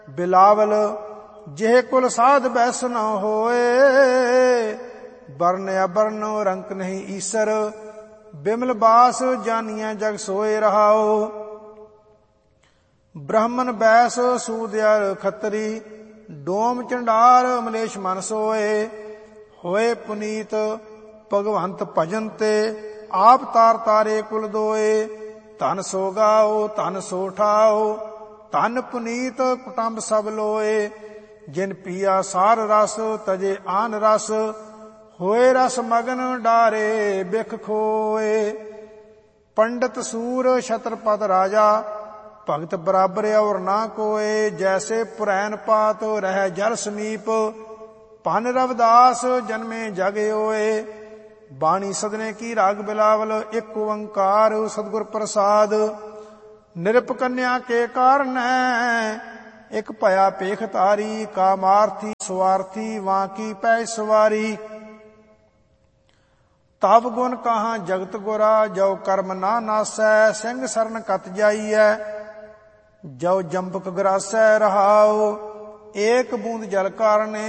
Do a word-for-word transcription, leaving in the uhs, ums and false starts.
ਬਿਲਾਵਲ ਜਿਹ ਕੁਲ ਸਾਧ ਬੈਸ ਨ ਹੋਏ। ਬਰਨ ਅਬਰਨ ਰੰਕ ਨਹੀਂ ਈਸਰ ਬਿਮਲ ਬਾਸ ਜਾਨੀਐ ਜਗ ਸੋਏ ਰਹਾਓ। ਬ੍ਰਾਹਮਣ ਬੈਸ ਸੂਦਿਆਰ ਖੱਤਰੀ ਡੋਮ ਚੰਡਾਲ ਮਲੇਸ਼ ਮਨ ਸੋਏ। ਹੋਏ ਪੁਨੀਤ ਭਗਵੰਤ ਭਜਨ ਤੇ ਆਪ ਤਾਰ ਤਾਰੇ ਕੁਲ ਦੋਏ। ਧਨ ਸੋ ਗਾਓ ਧਨ ਸੋ ਠਾਓ ਧਨ ਪੁਨੀਤ ਕੁਟੰਬ ਸਭ ਲੋਏ। ਜਿਨ ਪੀਆ ਸਾਰ ਰਸ ਤਜੇ ਆਨ ਰਸ ਹੋਏ ਰਸ ਮਗਨ ਡਾਰੇ ਬਿਖ ਖੋਏ। ਪੰਡਤ ਸੂਰ ਛਤਰਪਤ ਰਾਜਾ ਭਗਤ ਬਰਾਬਰ ਔਰ ਨਾ ਕੋਏ। ਜੈਸੇ ਪੁਰੈਨ ਪਾਤ ਰਹਿ ਜਲ ਸਮੀਪ ਭਨ ਰਵਿਦਾਸ ਜਨਮੇ ਜਗ ਹੋਏ। ਬਾਣੀ ਸਦਨੇ ਕੀ ਰਾਗ ਬਿਲਾਵਲ ਇੱਕ ਓੰਕਾਰ ਸਤਿਗੁਰ ਪ੍ਰਸਾਦ। ਨਿਰਪ ਕੰਨਿਆ ਕੇ ਕਾਰਨ ਇੱਕ ਭਇਆ ਪੇਖ ਤਾਰੀ। ਕਾਮਾਰਥੀ ਸਵਾਰਥੀ ਵਾਂ ਕੀ ਪੈ ਸਵਾਰੀ। ਤਬ ਗੁਣ ਕਹਾਂ ਜਗਤ ਗੁਰਾ ਜੋ ਕਰਮ ਨਾ ਨਾਸੈ। ਸਿੰਘ ਸਰਨ ਕਤ ਜਾਈਐ ਜੋ ਜੰਬਕ ਗਰਾਸੈ ਰਹਾਉ। ਏਕ ਬੂੰਦ ਜਲ ਕਾਰਣੇ